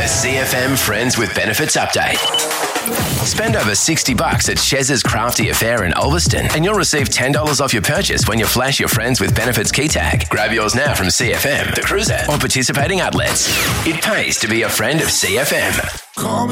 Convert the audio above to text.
CFM Friends with Benefits update. Spend over $60 at Shez's Crafty Affair in Ulverston and you'll receive $10 off your purchase when you flash your Friends with Benefits key tag. Grab yours now from CFM, The Cruiser, or participating outlets. It pays to be a friend of CFM. Call me.